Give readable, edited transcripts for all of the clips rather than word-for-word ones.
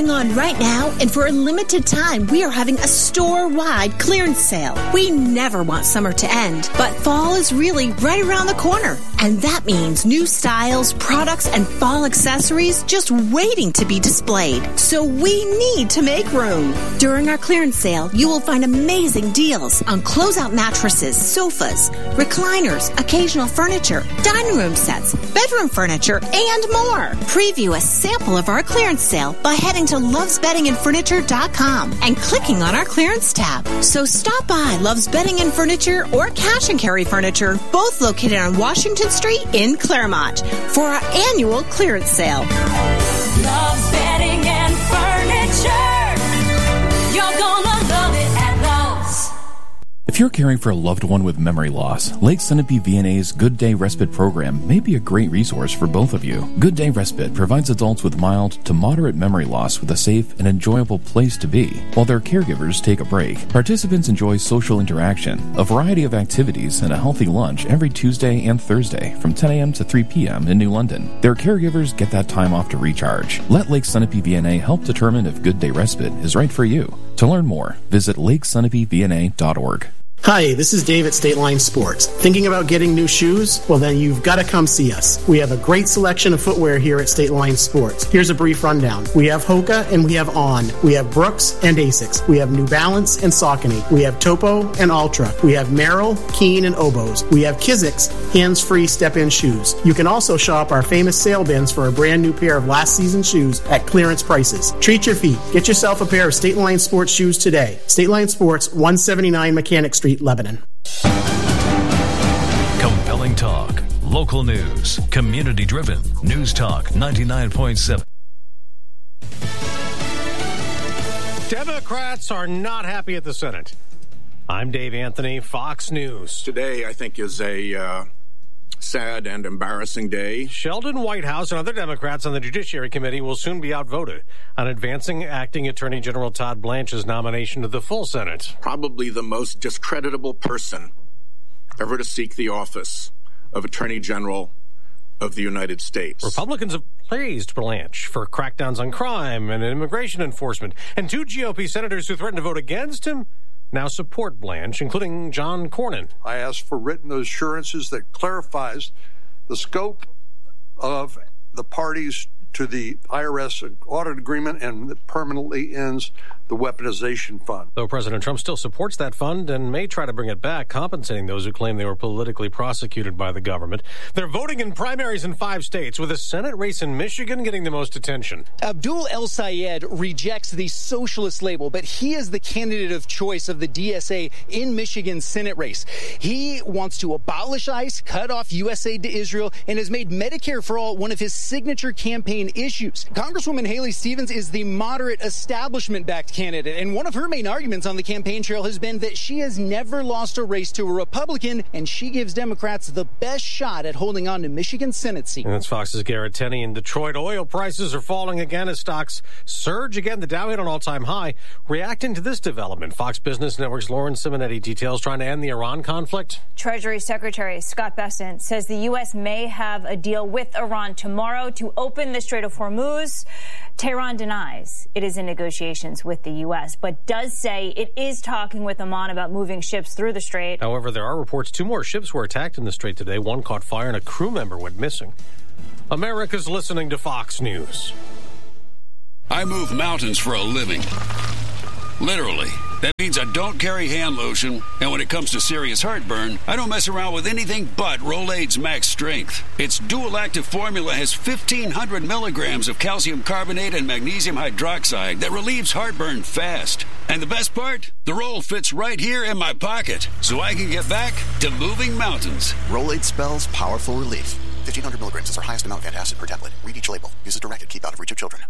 going on right now, and for a limited time, we are having a store-wide clearance sale. We never want summer to end, but fall is really right around the corner. And that means new styles, products, and fall accessories just waiting to be displayed. So we need to make room. During our clearance sale, you will find amazing deals on closeout mattresses, sofas, recliners, occasional furniture, dining room sets, bedroom furniture, and more. Preview a sample of our clearance sale by heading to lovesbeddingandfurniture.com and clicking on our clearance tab. So stop by Love's Bedding and Furniture or Cash and Carry Furniture, both located on Washington Street in Claremont, for our annual clearance sale. Love's Bedding and Furniture. You're gonna love it at Love's. If you're caring for a loved one with memory loss, Lake Sunapee VNA's Good Day Respite program may be a great resource for both of you. Good Day Respite provides adults with mild to moderate memory loss with a safe and enjoyable place to be, while their caregivers take a break. Participants enjoy social interaction, a variety of activities, and a healthy lunch every Tuesday and Thursday from 10 a.m. to 3 p.m. in New London. Their caregivers get that time off to recharge. Let Lake Sunapee VNA help determine if Good Day Respite is right for you. To learn more, visit lakesunapeevna.org. Hi, this is Dave at State Line Sports. Thinking about getting new shoes? Well, then you've got to come see us. We have a great selection of footwear here at State Line Sports. Here's a brief rundown. We have Hoka and we have On. We have Brooks and Asics. We have New Balance and Saucony. We have Topo and Ultra. We have Merrill, Keen, and Oboes. We have Kizik's hands-free step-in shoes. You can also shop our famous sale bins for a brand new pair of last season's shoes at clearance prices. Treat your feet. Get yourself a pair of State Line Sports shoes today. State Line Sports, 179 Mechanic Street, Lebanon. Compelling talk, local news, community-driven. News Talk 99.7. Democrats are not happy at the Senate. I'm Dave Anthony, Fox News. Today, I think, is a sad and embarrassing day. Sheldon Whitehouse and other Democrats on the Judiciary Committee will soon be outvoted on advancing acting Attorney General Todd Blanche's nomination to the full Senate. Probably the most discreditable person ever to seek the office of Attorney General of the United States. Republicans have praised Blanche for crackdowns on crime and immigration enforcement, and 2 GOP senators who threatened to vote against him now support Blanche, including John Cornyn. I asked for written assurances that clarifies the scope of the parties to the IRS audit agreement and that permanently ends the weaponization fund. Though President Trump still supports that fund and may try to bring it back, compensating those who claim they were politically prosecuted by the government. They're voting in primaries in 5 states, with a Senate race in Michigan getting the most attention. Abdul El Sayed rejects the socialist label, but he is the candidate of choice of the DSA in Michigan's Senate race. He wants to abolish ICE, cut off U.S. aid to Israel, and has made Medicare for All one of his signature campaign issues. Congresswoman Haley Stevens is the moderate establishment-backed candidate, and one of her main arguments on the campaign trail has been that she has never lost a race to a Republican, and she gives Democrats the best shot at holding on to Michigan's Senate seat. And that's Fox's Garrett Tenney. In Detroit, oil prices are falling again as stocks surge again. The Dow hit an all-time high. Reacting to this development, Fox Business Network's Lauren Simonetti details trying to end the Iran conflict. Treasury Secretary Scott Bessent says the U.S. may have a deal with Iran tomorrow to open the Strait of Hormuz. Tehran denies it is in negotiations with the U.S., but does say it is talking with Oman about moving ships through the strait. However, there are reports 2 more ships were attacked in the strait today. One caught fire and a crew member went missing. America's listening to Fox News. I move mountains for a living. Literally. That means I don't carry hand lotion, and when it comes to serious heartburn, I don't mess around with anything but Rolaids Max Strength. Its dual-active formula has 1,500 milligrams of calcium carbonate and magnesium hydroxide that relieves heartburn fast. And the best part? The roll fits right here in my pocket, so I can get back to moving mountains. Rolaids spells powerful relief. 1,500 milligrams is our highest amount of antacid per tablet. Read each label. Use as directed. Keep out of reach of children.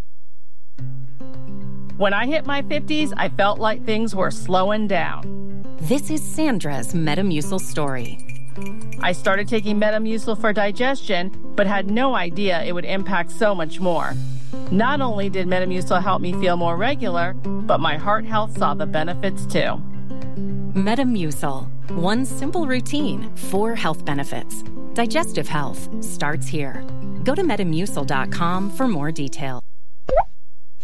When I hit my 50s, I felt like things were slowing down. This is Sandra's Metamucil story. I started taking Metamucil for digestion, but had no idea it would impact so much more. Not only did Metamucil help me feel more regular, but my heart health saw the benefits too. Metamucil. One simple routine, 4 health benefits. Digestive health starts here. Go to Metamucil.com for more details.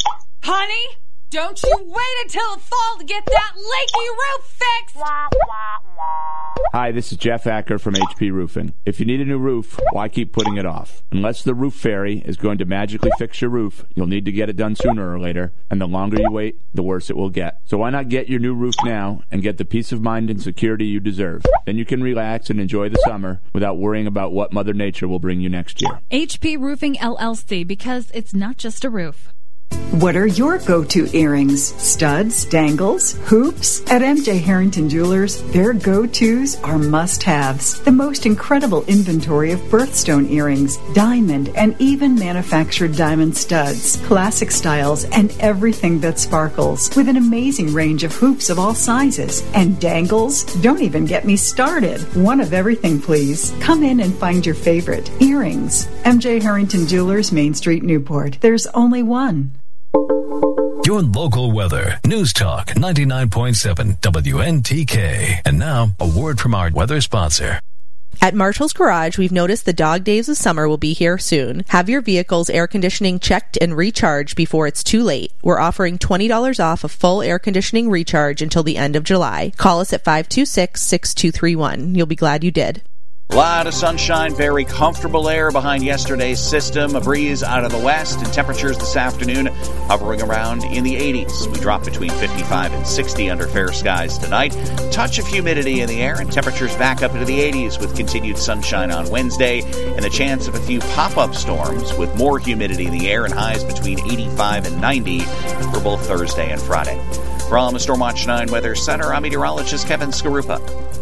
Honey, don't you wait until the fall to get that leaky roof fixed! Hi, this is Jeff Acker from HP Roofing. If you need a new roof, why keep putting it off? Unless the roof fairy is going to magically fix your roof, you'll need to get it done sooner or later, and the longer you wait, the worse it will get. So why not get your new roof now and get the peace of mind and security you deserve? Then you can relax and enjoy the summer without worrying about what Mother Nature will bring you next year. HP Roofing LLC, because it's not just a roof. What are your go-to earrings? Studs, dangles, hoops? At MJ Harrington Jewelers, their go-tos are must-haves. The most incredible inventory of birthstone earrings, diamond, and even manufactured diamond studs, classic styles, and everything that sparkles, with an amazing range of hoops of all sizes. And dangles? Don't even get me started. One of everything, please. Come in and find your favorite. Earrings. MJ Harrington Jewelers, Main Street, Newport. There's only one. Your local weather. News Talk 99.7 WNTK. And now, a word from our weather sponsor. At Marshall's Garage, we've noticed the dog days of summer will be here soon. Have your vehicle's air conditioning checked and recharged before it's too late. We're offering $20 off a full air conditioning recharge until the end of July. Call us at 526-6231. You'll be glad you did. A lot of sunshine, very comfortable air behind yesterday's system, a breeze out of the west, and temperatures this afternoon hovering around in the 80s. We drop between 55 and 60 under fair skies tonight. Touch of humidity in the air, and temperatures back up into the 80s with continued sunshine on Wednesday, and the chance of a few pop-up storms with more humidity in the air and highs between 85 and 90 for both Thursday and Friday. From the Stormwatch 9 Weather Center, I'm meteorologist Kevin Skarupa.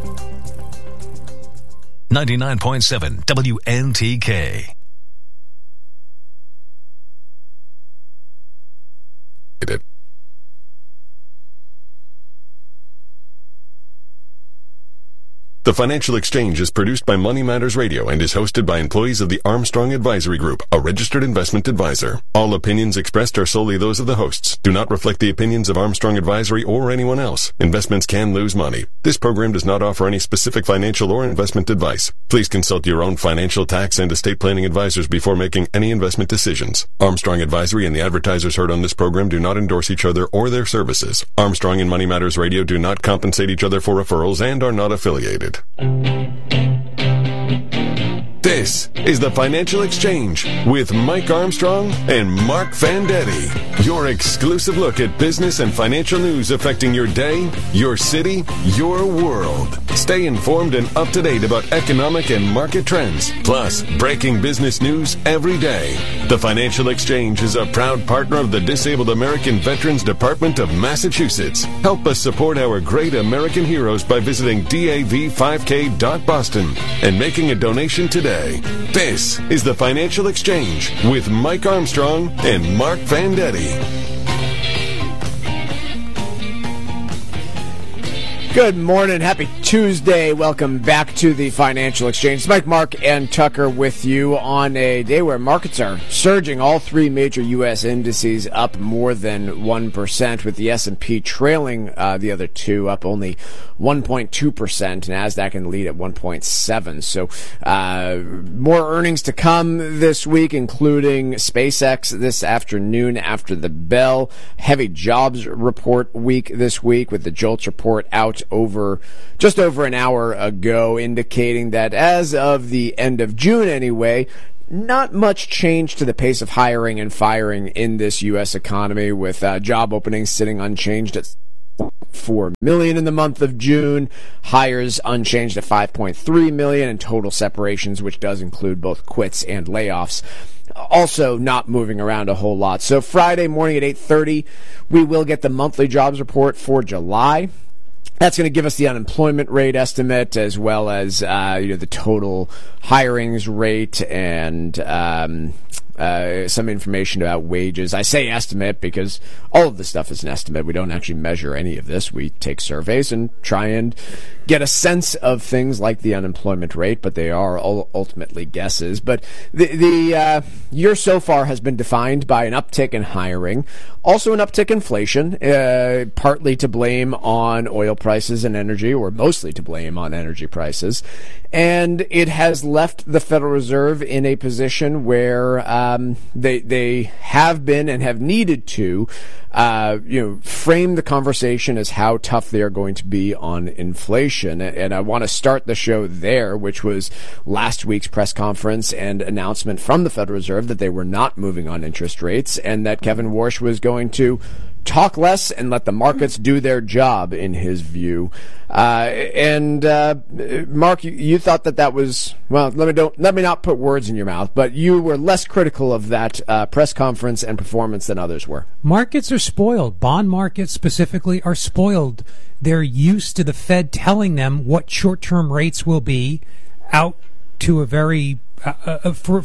99.7 WNTK. The Financial Exchange is produced by Money Matters Radio and is hosted by employees of the Armstrong Advisory Group, a registered investment advisor. All opinions expressed are solely those of the hosts. Do not reflect the opinions of Armstrong Advisory or anyone else. Investments can lose money. This program does not offer any specific financial or investment advice. Please consult your own financial, tax, and estate planning advisors before making any investment decisions. Armstrong Advisory and the advertisers heard on this program do not endorse each other or their services. Armstrong and Money Matters Radio do not compensate each other for referrals and are not affiliated. This is the Financial Exchange with Mike Armstrong and Mark Fandetti. Your exclusive look at business and financial news affecting your day, your city, your world. Stay informed and up to date about economic and market trends, plus breaking business news every day. The Financial Exchange is a proud partner of the Disabled American Veterans Department of Massachusetts. Help us support our great American heroes by visiting dav5k.boston and making a donation today. This is the Financial Exchange with Mike Armstrong and Mark Fandetti. Good morning. Happy Tuesday. Welcome back to the Financial Exchange. It's Mike, Mark, and Tucker with you on a day where markets are surging. All three major U.S. indices up more than 1%, with the S&P trailing the other two, up only 1.2%. NASDAQ in the lead at 1.7%. So more earnings to come this week, including SpaceX this afternoon after the bell. Heavy jobs report week this week, with the JOLTS report out just over an hour ago, indicating that as of the end of June anyway, not much change to the pace of hiring and firing in this U.S. economy, with job openings sitting unchanged at 4 million in the month of June, hires unchanged at 5.3 million, and total separations, which does include both quits and layoffs, also not moving around a whole lot. So Friday morning at 8:30, we will get the monthly jobs report for July. That's going to give us the unemployment rate estimate, as well as the total hirings rate and some information about wages. I say estimate because all of this stuff is an estimate. We don't actually measure any of this. We take surveys and try and get a sense of things like the unemployment rate, but they are all ultimately guesses. But the year so far has been defined by an uptick in hiring, also an uptick in inflation, partly to blame on oil prices and energy, or mostly to blame on energy prices. And it has left the Federal Reserve in a position where they have been and have needed to frame the conversation as how tough they are going to be on inflation. And I want to start the show there, which was last week's press conference and announcement from the Federal Reserve that they were not moving on interest rates and that Kevin Warsh was going to talk less and let the markets do their job, in his view. Mark, you thought that was, well, let me not put words in your mouth, but you were less critical of that press conference and performance than others were. Markets are spoiled. Bond markets specifically are spoiled. They're used to the Fed telling them what short-term rates will be out to a very for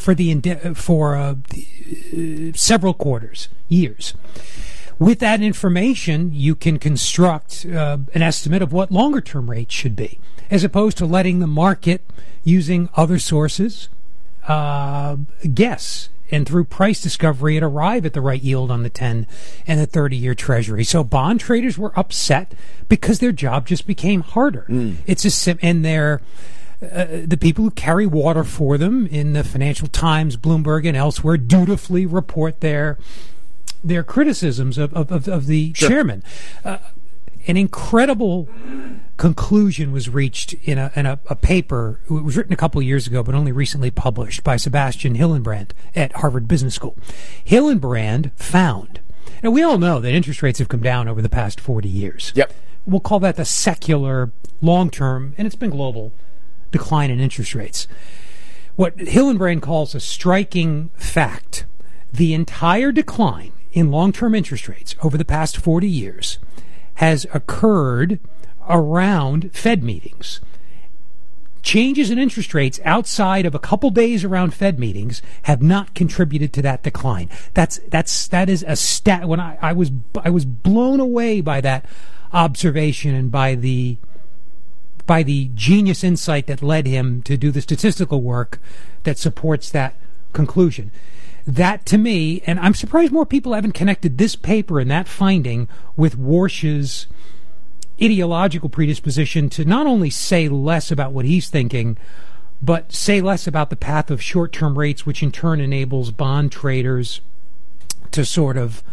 several quarters, years. With that information, you can construct an estimate of what longer-term rates should be, as opposed to letting the market, using other sources, guess, and through price discovery, it arrive at the right yield on the 10 and the 30-year Treasury. So bond traders were upset because their job just became harder. And they're the people who carry water for them in the Financial Times, Bloomberg, and elsewhere dutifully report their criticisms of the chairman. An incredible conclusion was reached in a paper. It was written a couple of years ago, but only recently published by Sebastian Hillenbrand at Harvard Business School. Hillenbrand found, now we all know that interest rates have come down over the past 40 years. Yep. We'll call that the secular, long-term, and it's been global, decline in interest rates. What Hillenbrand calls a striking fact, the entire decline in long-term interest rates over the past 40 years has occurred around Fed meetings. Changes in interest rates outside of a couple days around Fed meetings have not contributed to that decline. That is a stat. When I was blown away by that observation and by the genius insight that led him to do the statistical work that supports that conclusion. That, to me, and I'm surprised more people haven't connected this paper and that finding with Warsh's ideological predisposition to not only say less about what he's thinking, but say less about the path of short-term rates, which in turn enables bond traders to sort of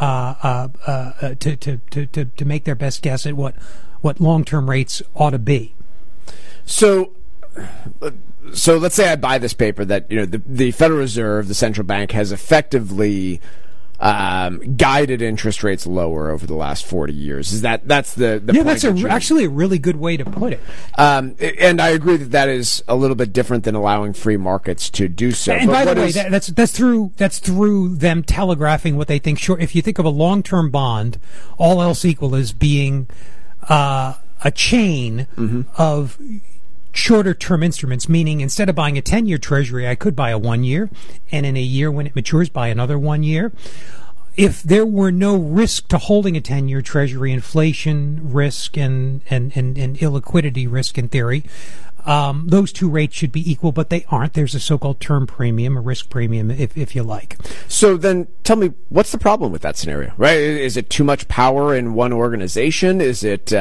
to make their best guess at what long-term rates ought to be. So let's say I buy this paper that the Federal Reserve, the central bank, has effectively guided interest rates lower over the last 40 years. That's the point? That's actually a really good way to put it. And I agree that is a little bit different than allowing free markets to do so. And by the way, that's through them telegraphing what they think. Sure, if you think of a long-term bond, all else equal as being a chain of shorter-term instruments, meaning instead of buying a 10-year Treasury, I could buy a 1-year, and in a year when it matures, buy another 1 year. If there were no risk to holding a 10-year Treasury, inflation risk and illiquidity risk in theory, those two rates should be equal, but they aren't. There's a so-called term premium, a risk premium, if you like. So then tell me, what's the problem with that scenario, right? Is it too much power in one organization? Is it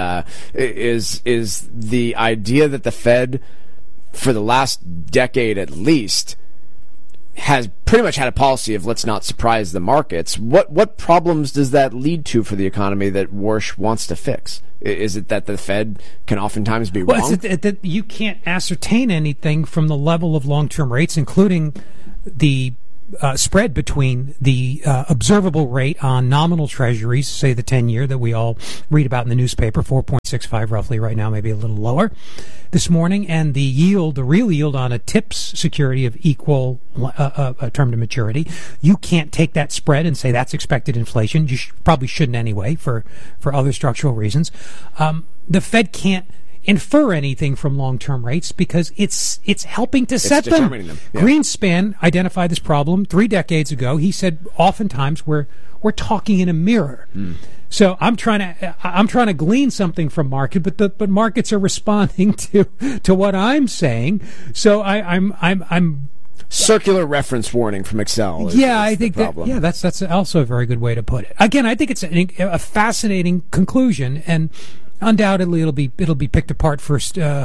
is the idea that the Fed, for the last decade at least, has pretty much had a policy of let's not surprise the markets? What problems does that lead to for the economy that Warsh wants to fix? Is it that the Fed can oftentimes be wrong? Well, it's that you can't ascertain anything from the level of long-term rates, including the spread between the observable rate on nominal treasuries, say the 10-year that we all read about in the newspaper, 4.65 roughly right now, maybe a little lower this morning, and the yield, the real yield on a TIPS security of equal term to maturity. You can't take that spread and say that's expected inflation. You probably shouldn't anyway for other structural reasons. The Fed can't infer anything from long-term rates because it's helping to set them. Yeah. Greenspan identified this problem 3 decades ago. He said oftentimes we're talking in a mirror. So I'm trying to glean something from market, but markets are responding to what I'm saying. So I'm circular reference warning from Excel. I think that's also a very good way to put it. Again, I think it's a fascinating conclusion, and undoubtedly it'll be picked apart for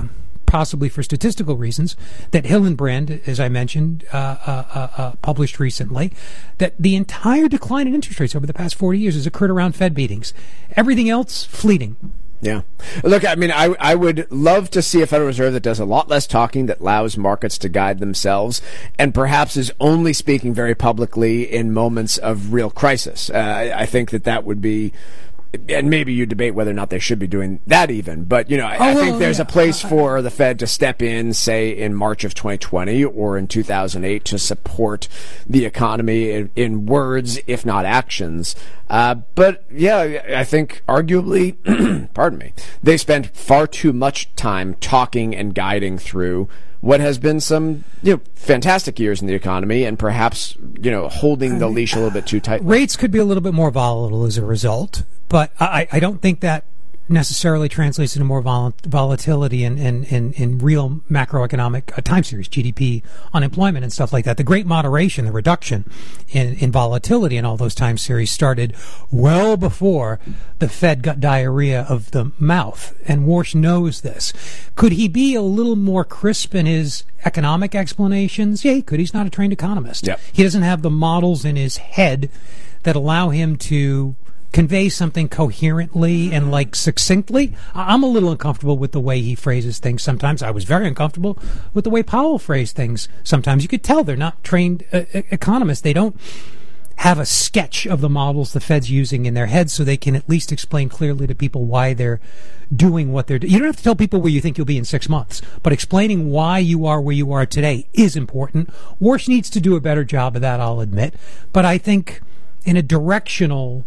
possibly for statistical reasons, that Hillenbrand, as I mentioned, published recently, that the entire decline in interest rates over the past 40 years has occurred around Fed meetings. Everything else, fleeting. Yeah. Look, I mean, I would love to see a Federal Reserve that does a lot less talking, that allows markets to guide themselves, and perhaps is only speaking very publicly in moments of real crisis. I think that would be... And maybe you debate whether or not they should be doing that even. But, I think there's a place for the Fed to step in, say, in March of 2020 or in 2008 to support the economy in words, if not actions. But, yeah, I think arguably, pardon me, they spend far too much time talking and guiding through what has been some, fantastic years in the economy, and perhaps, holding the leash a little bit too tight. Rates could be a little bit more volatile as a result, but I don't think that necessarily translates into more volatility in real macroeconomic time series, GDP, unemployment, and stuff like that. The great moderation, the reduction in volatility in all those time series started well before the Fed got diarrhea of the mouth, and Warsh knows this. Could he be a little more crisp in his economic explanations? Yeah, he could. He's not a trained economist. Yep. He doesn't have the models in his head that allow him to convey something coherently and succinctly. I'm a little uncomfortable with the way he phrases things sometimes. I was very uncomfortable with the way Powell phrased things sometimes. You could tell they're not trained economists. They don't have a sketch of the models the Fed's using in their heads, so they can at least explain clearly to people why they're doing what they're doing. You don't have to tell people where you think you'll be in 6 months, but explaining why you are where you are today is important. Warsh needs to do a better job of that, I'll admit. But I think in a directional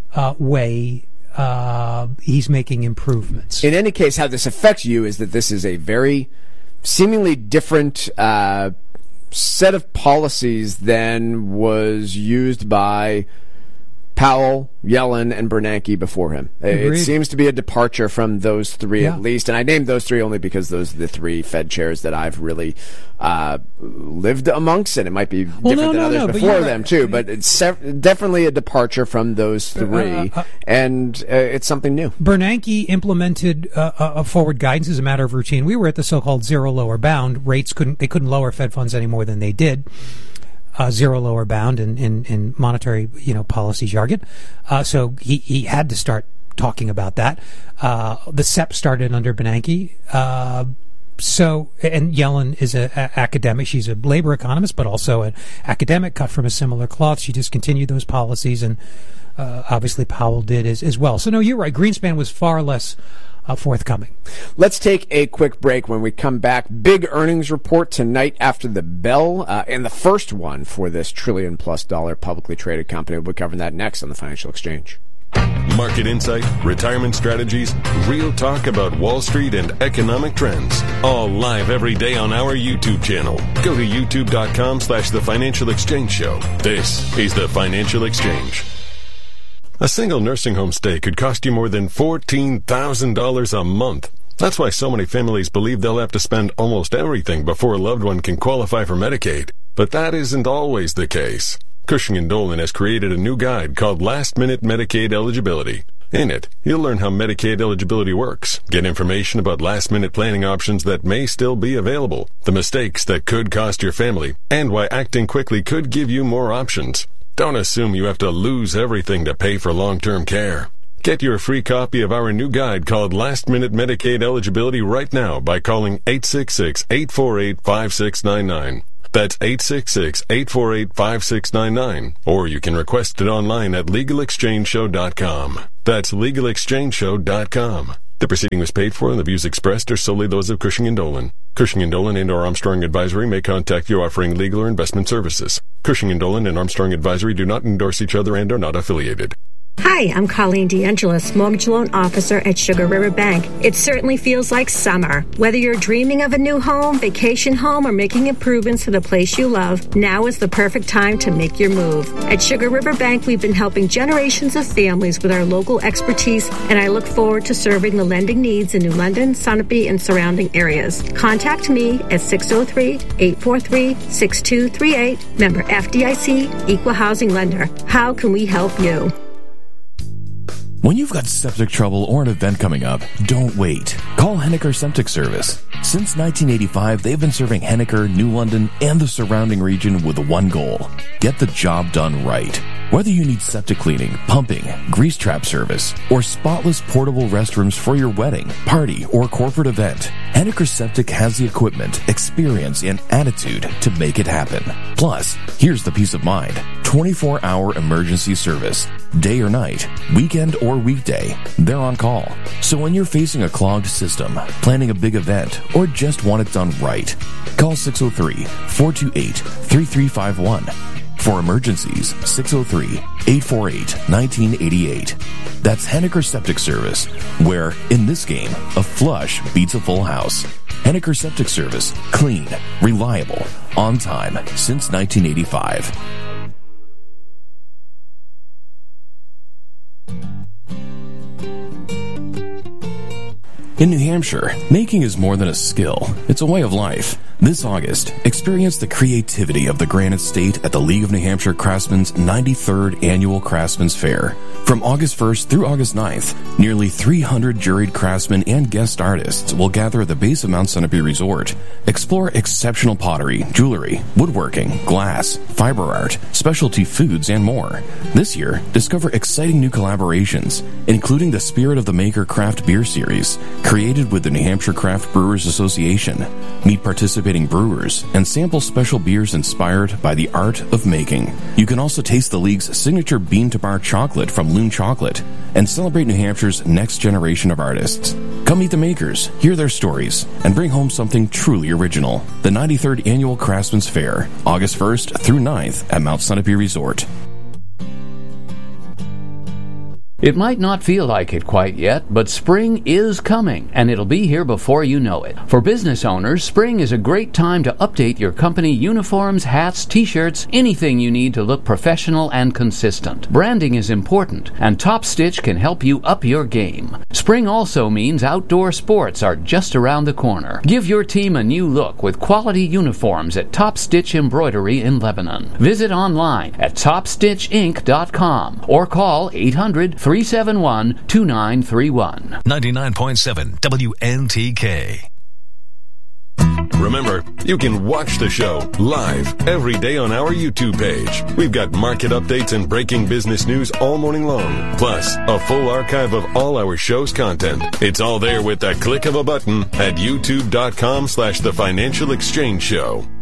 way, he's making improvements. In any case, how this affects you is that this is a very seemingly different set of policies than was used by Powell, Yellen, and Bernanke before him. Agreed. It seems to be a departure from those three at least. And I named those three only because those are the three Fed chairs that I've really lived amongst, and it might be different than others before them too. But it's definitely a departure from those three, and it's something new. Bernanke implemented a forward guidance as a matter of routine. We were at the so-called zero lower bound. Rates couldn't lower Fed funds any more than they did. Zero lower bound in monetary policy jargon. So he had to start talking about that. The SEP started under Bernanke. And Yellen is an academic. She's a labor economist, but also an academic cut from a similar cloth. She just continued those policies, and obviously Powell did as well. So no, you're right. Greenspan was far less forthcoming. Let's take a quick break. When we come back, big earnings report tonight after the bell, and the first one for this $1 trillion+ publicly traded company. We'll be covering that next on the Financial Exchange. Market insight, retirement strategies, real talk about Wall Street and economic trends. All live every day on our YouTube channel. Go to youtube.com/The Financial Exchange Show. This is The Financial Exchange. A single nursing home stay could cost you more than $14,000 a month. That's why so many families believe they'll have to spend almost everything before a loved one can qualify for Medicaid. But that isn't always the case. Cushing & Dolan has created a new guide called Last Minute Medicaid Eligibility. In it, you'll learn how Medicaid eligibility works, get information about last-minute planning options that may still be available, the mistakes that could cost your family, and why acting quickly could give you more options. Don't assume you have to lose everything to pay for long-term care. Get your free copy of our new guide called Last Minute Medicaid Eligibility right now by calling 866-848-5699. That's 866-848-5699. Or you can request it online at LegalExchangeShow.com. That's LegalExchangeShow.com. The proceeding was paid for, and the views expressed are solely those of Cushing & Dolan. Cushing & Dolan and or Armstrong Advisory may contact you offering legal or investment services. Cushing & Dolan and Armstrong Advisory do not endorse each other and are not affiliated. Hi, I'm Colleen DeAngelis, Mortgage Loan Officer at Sugar River Bank. It certainly feels like summer. Whether you're dreaming of a new home, vacation home, or making improvements to the place you love, now is the perfect time to make your move. At Sugar River Bank, we've been helping generations of families with our local expertise, and I look forward to serving the lending needs in New London, Sunapee, and surrounding areas. Contact me at 603-843-6238. Member FDIC, Equal Housing Lender. How can we help you? When you've got septic trouble or an event coming up, don't wait. Call Henniker Septic Service. Since 1985, they've been serving Henniker, New London, and the surrounding region with one goal: get the job done right. Whether you need septic cleaning, pumping, grease trap service, or spotless portable restrooms for your wedding, party, or corporate event, Henniker Septic has the equipment, experience, and attitude to make it happen. Plus, here's the peace of mind: 24-hour emergency service. Day or night, weekend or weekday, they're on call. So when you're facing a clogged system, planning a big event, or just want it done right, call 603-428-3351. For emergencies, 603-848-1988. That's Henniker Septic Service, where, in this game, a flush beats a full house. Henniker Septic Service. Clean, reliable, on time, since 1985. In New Hampshire, making is more than a skill. It's a way of life. This August, experience the creativity of the Granite State at the League of New Hampshire Craftsmen's 93rd Annual Craftsman's Fair. From August 1st through August 9th, nearly 300 juried craftsmen and guest artists will gather at the base of Mount Sunapee Resort. Explore exceptional pottery, jewelry, woodworking, glass, fiber art, specialty foods, and more. This year, discover exciting new collaborations, including the Spirit of the Maker Craft Beer Series, created with the New Hampshire Craft Brewers Association. Meet participating brewers and sample special beers inspired by the art of making. You can also taste the League's signature bean-to-bar chocolate from Loon Chocolate and celebrate New Hampshire's next generation of artists. Come meet the makers, hear their stories, and bring home something truly original. The 93rd Annual Craftsman's Fair, August 1st through 9th at Mount Sunapee Resort. It might not feel like it quite yet, but spring is coming, and it'll be here before you know it. For business owners, spring is a great time to update your company uniforms, hats, t-shirts, anything you need to look professional and consistent. Branding is important, and Top Stitch can help you up your game. Spring also means outdoor sports are just around the corner. Give your team a new look with quality uniforms at Top Stitch Embroidery in Lebanon. Visit online at topstitchinc.com or call 800-371-2931. 99.7 WNTK. Remember, you can watch the show live every day on our YouTube page. We've got market updates and breaking business news all morning long, plus a full archive of all our show's content. It's all there with the click of a button at youtube.com/The Financial Exchange Show.